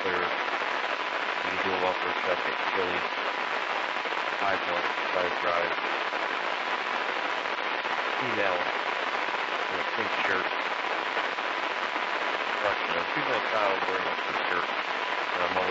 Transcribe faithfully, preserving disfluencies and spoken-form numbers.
clear. You can do a well for a second. Chili. High note. Side drive. Female. In a pink shirt. Russian. A female child wearing a pink shirt. And a mother